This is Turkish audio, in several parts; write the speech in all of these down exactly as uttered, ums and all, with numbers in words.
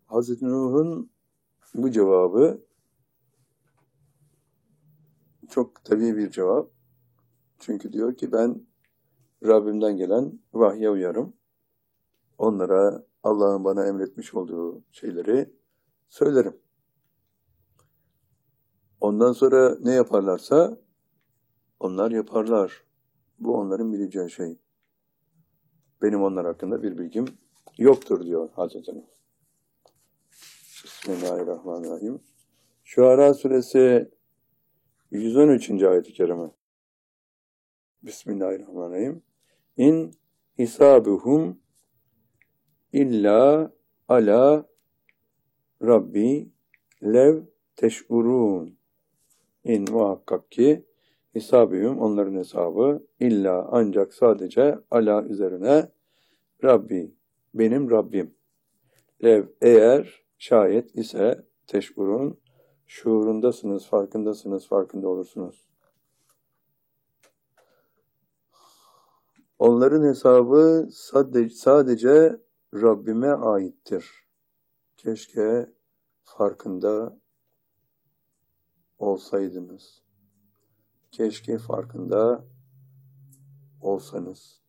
Hazreti Nuh'un bu cevabı çok tabii bir cevap. Çünkü diyor ki ben Rabbimden gelen vahye uyarım. Onlara Allah'ın bana emretmiş olduğu şeyleri söylerim. Ondan sonra ne yaparlarsa onlar yaparlar. Bu onların bileceği şey. Benim onlar hakkında bir bilgim yoktur diyor Hazreti Nuh. Bismillahirrahmanirrahim. Şuara suresi yüz on üçüncü ayet-i kerime. Bismillahirrahmanirrahim. İn hisabuhum illa ala Rabbi lev teş'urun. İn muhakkak ki hisabühüm onların hesabı illa ancak sadece ala üzerine Rabbi benim Rabbim. Lev eğer şayet ise teş'urun şuurundasınız, farkındasınız, farkında olursunuz. Onların hesabı sadece, sadece Rabbime aittir. Keşke farkında olsaydınız. Keşke farkında olsanız.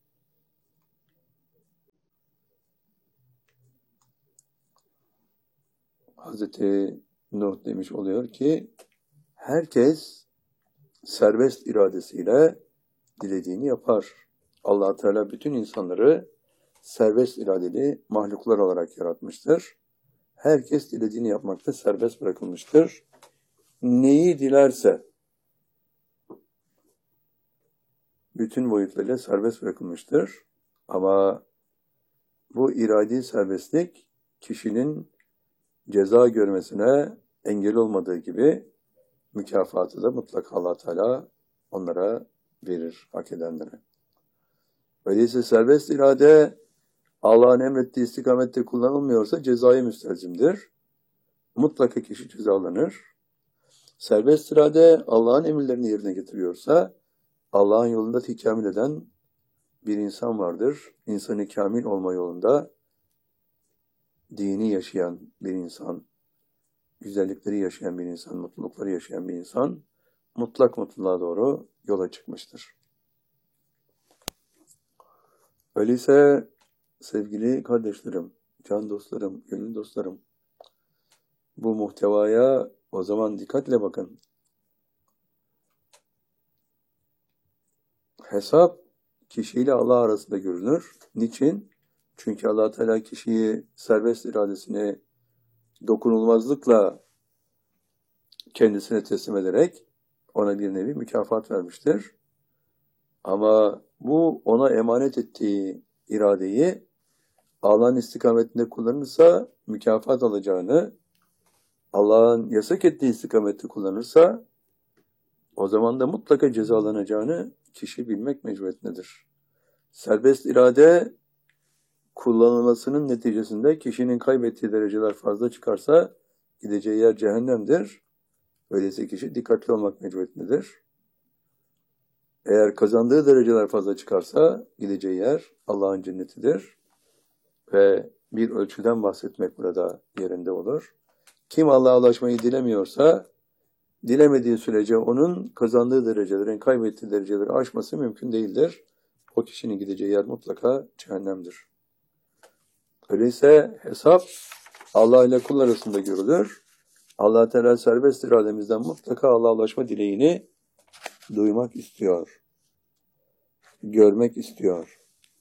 Hazreti Nuh demiş oluyor ki herkes serbest iradesiyle dilediğini yapar. Allah Teala bütün insanları serbest iradeli mahluklar olarak yaratmıştır. Herkes dilediğini yapmakta serbest bırakılmıştır. Neyi dilerse bütün boyutlarıyla serbest bırakılmıştır. Ama bu iradi serbestlik kişinin ceza görmesine engel olmadığı gibi mükafatı da mutlaka Allah Teala onlara verir, hak edenlere. Öyleyse serbest irade Allah'ın emrettiği istikamette kullanılmıyorsa cezai müstelzimdir. Mutlaka kişi cezalanır. Serbest irade Allah'ın emirlerini yerine getiriyorsa Allah'ın yolunda tekamül eden bir insan vardır. İnsanı kamil olma yolunda dini yaşayan bir insan, güzellikleri yaşayan bir insan, mutlulukları yaşayan bir insan mutlak mutluluğa doğru yola çıkmıştır. Öyleyse sevgili kardeşlerim, can dostlarım, gönül dostlarım, bu muhtevaya o zaman dikkatle bakın. Hesap kişiyle Allah arasında görünür. Niçin? Çünkü Allah Teala kişiyi serbest iradesini dokunulmazlıkla kendisine teslim ederek ona bir nevi mükafat vermiştir. Ama bu ona emanet ettiği iradeyi Allah'ın istikametinde kullanırsa mükafat alacağını, Allah'ın yasak ettiği istikamette kullanırsa o zaman da mutlaka cezalanacağını kişi bilmek mecburiyetindedir. Serbest irade kullanılmasının neticesinde kişinin kaybettiği dereceler fazla çıkarsa gideceği yer cehennemdir. Öyleyse kişi dikkatli olmak mecburiyetindedir. Eğer kazandığı dereceler fazla çıkarsa gideceği yer Allah'ın cennetidir. Ve bir ölçüden bahsetmek burada yerinde olur. Kim Allah'a ulaşmayı dilemiyorsa, dilemediği sürece onun kazandığı derecelerin, kaybettiği dereceleri aşması mümkün değildir. O kişinin gideceği yer mutlaka cehennemdir. Öyleyse hesap Allah ile kul arasında görülür. Allah Teala serbest irademizden mutlaka Allah'a ulaşma dileğini duymak istiyor. Görmek istiyor.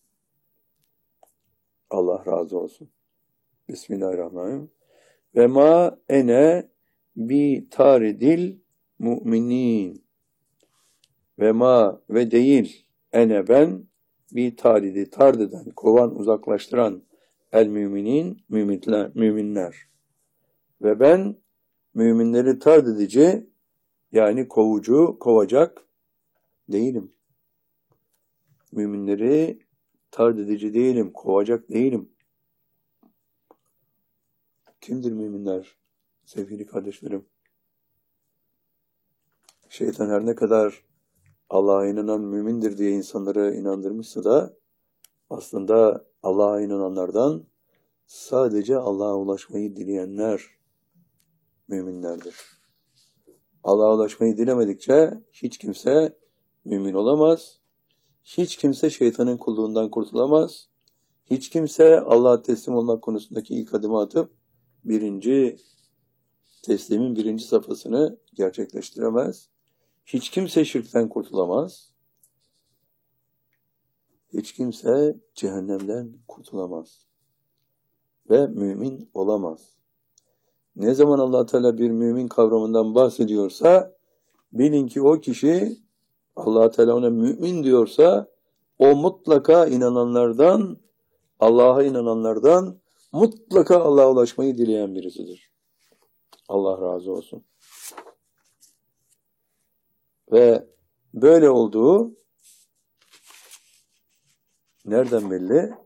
Allah razı olsun. Bismillahirrahmanirrahim. Ve ma ene bi taridil mu'minin. Ve ma ve değil ene ben bi taridi tardeden kovan uzaklaştıran el müminin müminler, müminler. Ve ben müminleri tard edici yani kovucu, kovacak değilim. Müminleri tard edici değilim, kovacak değilim. Kimdir müminler sevgili kardeşlerim? Şeytan her ne kadar Allah'a inanan mümindir diye insanları inandırmışsa da aslında Allah'a inananlardan sadece Allah'a ulaşmayı dileyenler müminlerdir. Allah'a ulaşmayı dilemedikçe hiç kimse mümin olamaz. Hiç kimse şeytanın kulluğundan kurtulamaz. Hiç kimse Allah'a teslim olmak konusundaki ilk adımı atıp birinci teslimin birinci safhasını gerçekleştiremez. Hiç kimse şirkten kurtulamaz. Hiç kimse cehennemden kurtulamaz. Ve mümin olamaz. Ne zaman Allah Teala bir mümin kavramından bahsediyorsa bilin ki o kişi Allah Teala ona mümin diyorsa o mutlaka inananlardan, Allah'a inananlardan mutlaka Allah'a ulaşmayı dileyen birisidir. Allah razı olsun. Ve böyle olduğu nereden belli?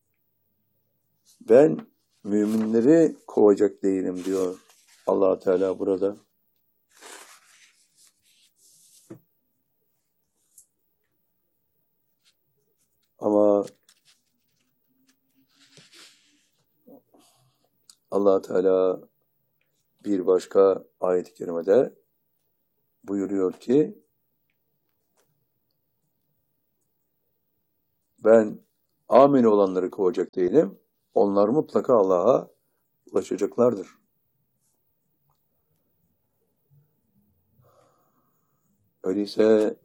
Ben müminleri kovacak değilim diyor Allah Teala burada. Ama Allah Teala bir başka ayet-i kerimede buyuruyor ki ben amin olanları kovacak değilim. Onlar mutlaka Allah'a ulaşacaklardır. Öyleyse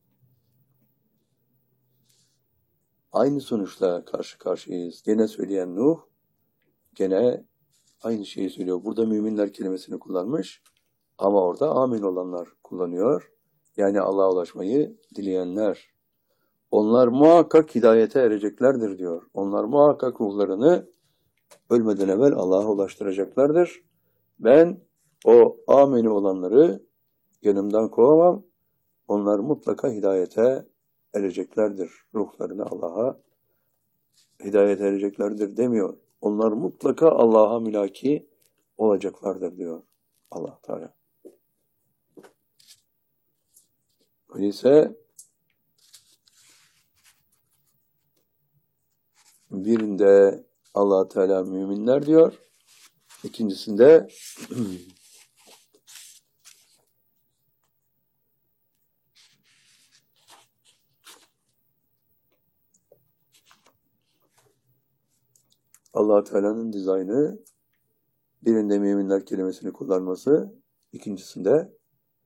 aynı sonuçla karşı karşıyayız. Gene söyleyen Nuh, gene aynı şeyi söylüyor. Burada müminler kelimesini kullanmış ama orada amin olanlar kullanıyor. Yani Allah'a ulaşmayı dileyenler. Onlar muhakkak hidayete ereceklerdir diyor. Onlar muhakkak ruhlarını ölmeden evvel Allah'a ulaştıracaklardır. Ben o amini olanları yanımdan kovamam. Onlar mutlaka hidayete ereceklerdir. Ruhlarını Allah'a hidayet ereceklerdir demiyor. Onlar mutlaka Allah'a mülaki olacaklardır diyor Allah Teala. Öyleyse birinde Allah Teala müminler diyor. İkincisinde Allah Teala'nın dizaynı birinde müminler kelimesini kullanması, ikincisinde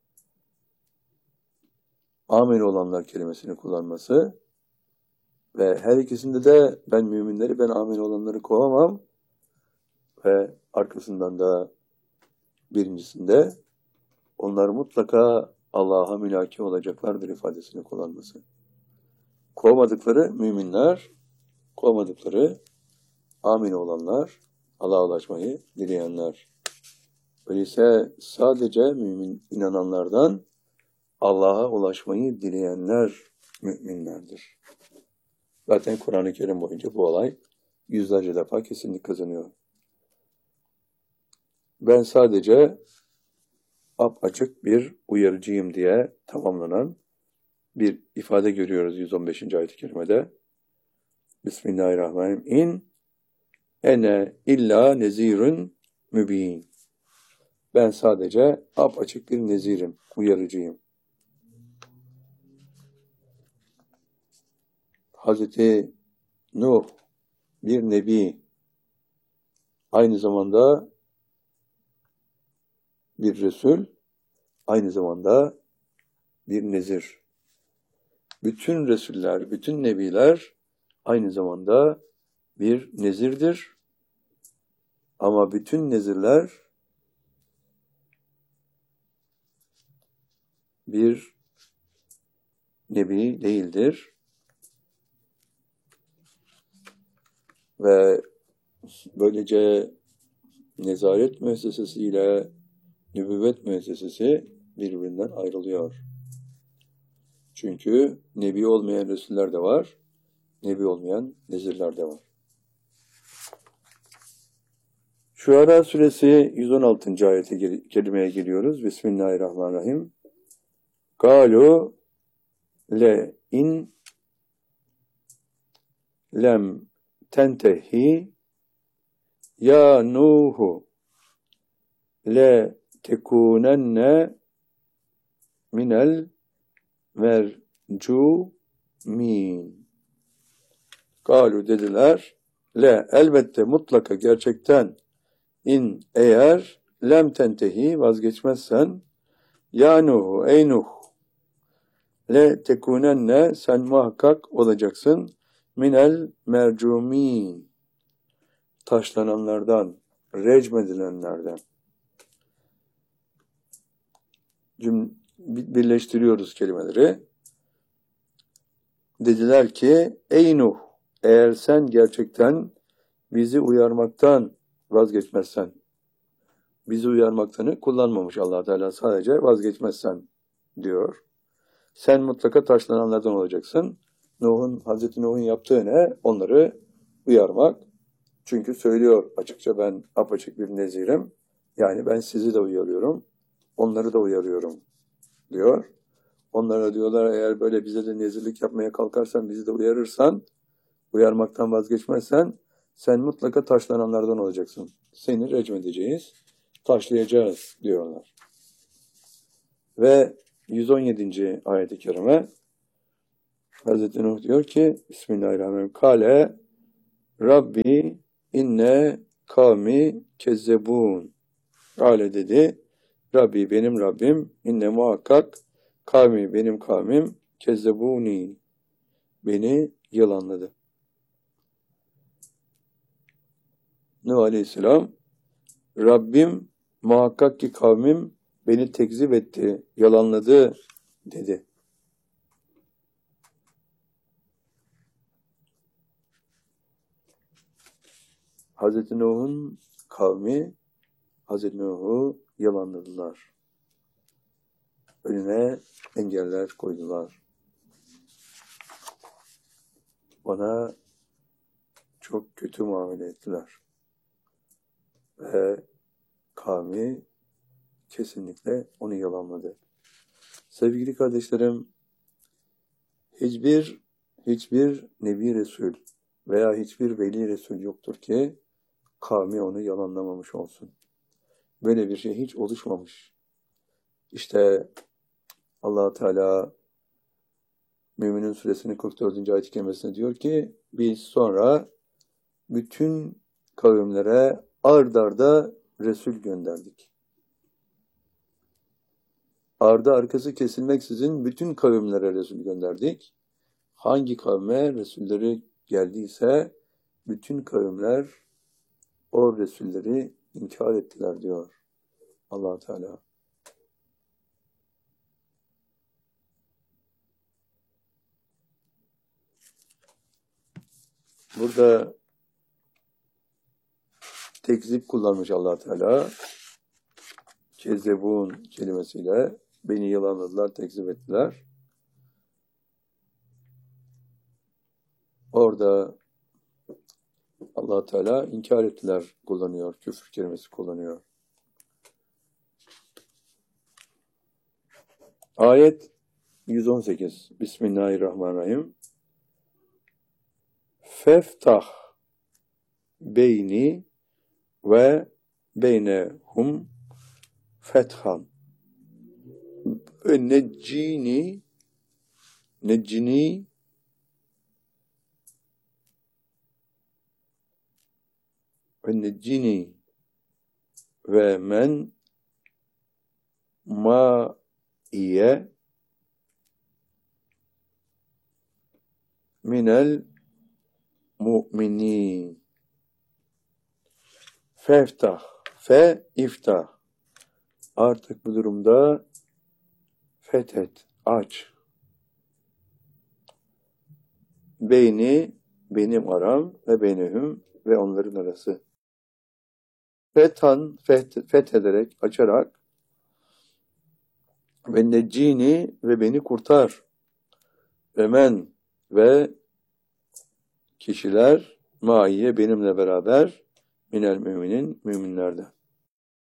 amin olanlar kelimesini kullanması ve her ikisinde de ben müminleri, ben amin olanları kovamam ve arkasından da birincisinde onlar mutlaka Allah'a mülaki olacaklardır ifadesini kullanması. Kovmadıkları müminler, kovmadıkları amin olanlar, Allah'a ulaşmayı dileyenler. Öyleyse sadece mümin inananlardan Allah'a ulaşmayı dileyenler müminlerdir. Zaten Kur'an-ı Kerim boyunca bu olay yüzlerce defa kesinlik kazanıyor. Ben sadece apaçık bir uyarıcıyım diye tamamlanan bir ifade görüyoruz yüz on beşinci ayet-i kerimede. Bismillahirrahmanirrahim. İn ene illa nezirun mübin. Ben sadece apaçık bir nezirim, uyarıcıyım. Hazreti Nuh bir nebi, aynı zamanda bir Resul, aynı zamanda bir nezir. Bütün Resuller, bütün Nebiler aynı zamanda bir nezirdir. Ama bütün nezirler bir Nebi değildir. Ve böylece nezaret müessesesi ile nübüvvet müessesesi birbirinden ayrılıyor. Çünkü Nebi olmayan Resuller de var, Nebi olmayan nezirler de var. Şuara suresi yüz on altıncı ayete kelimeye geliyoruz. Bismillahirrahmanirrahim. Galu le in lem tentehi Ya Nuhu le tekunenne minel mercumin. Galu dediler. Le elbette mutlaka gerçekten in eğer lem tentehi vazgeçmezsen ya Nuh ey Nuh le tekunenne sen muhakkak olacaksın minel mercumin taşlananlardan, recmedilenlerden. Cüm birleştiriyoruz kelimeleri. Dediler ki ey Nuh eğer sen gerçekten bizi uyarmaktan vazgeçmezsen, bizi uyarmaktanı kullanmamış Allah Teala, sadece vazgeçmezsen diyor. Sen mutlaka taşlananlardan olacaksın. Nuh'un, Hazreti Nuh'un yaptığı ne? Onları uyarmak. Çünkü söylüyor açıkça ben apaçık bir nezirim. Yani ben sizi de uyarıyorum. Onları da uyarıyorum diyor. Onlara diyorlar eğer böyle bize de nezirlik yapmaya kalkarsan, bizi de uyarırsan, uyarmaktan vazgeçmezsen sen mutlaka taşlananlardan olacaksın. Seni recmedeceğiz, taşlayacağız diyorlar. Ve yüz on yedinci ayet-i kerime Hazreti Nuh diyor ki Bismillahirrahmanirrahim. Kale Rabbi inne kavmi kezzebun. Kale dedi. Rabbi benim Rabbim inne muhakkak kavmi benim kavmim kezzebuni. Beni yalanladı. Nuh Aleyhisselam Rabbim muhakkak ki kavmim beni tekzip etti, yalanladı dedi. Hazreti Nuh'un kavmi Hazreti Nuh'u yalanladılar. Önüne engeller koydular. Bana çok kötü muamele ettiler. Ve kavmi kesinlikle onu yalanladı. Sevgili kardeşlerim, hiçbir hiçbir Nebi Resul veya hiçbir Veli Resul yoktur ki kavmi onu yalanlamamış olsun. Böyle bir şey hiç oluşmamış. İşte Allah Teala Müminun Suresinin kırk dördüncü ayet-i kerimesinde diyor ki biz sonra bütün kavimlere ard arda Resul gönderdik. Ardı arkası kesilmeksizin bütün kavimlere Resul gönderdik. Hangi kavme Resulleri geldiyse bütün kavimler o Resulleri inkar ettiler diyor Allah Teala. Burada tekzip kullanmış Allah Teala. Kezzebun kelimesiyle beni yalanladılar, tekzip ettiler. Orada Allah Teala inkar ettiler kullanıyor, küfür kelimesi kullanıyor. Ayet yüz on sekiz. Bismillahirrahmanirrahim. Feftah beyni ve beynehum fethan ve neccini neccini ve neccini ve men ma iye minel mu'minin. Feftah, fe iftah. Artık bu durumda fethet, aç. Beyni, benim aram ve beynehum ve onların arası. Fethan, feth, fethederek, açarak ve neccini ve beni kurtar. Ve men ve kişiler maiye benimle beraber minel müminin müminlerden.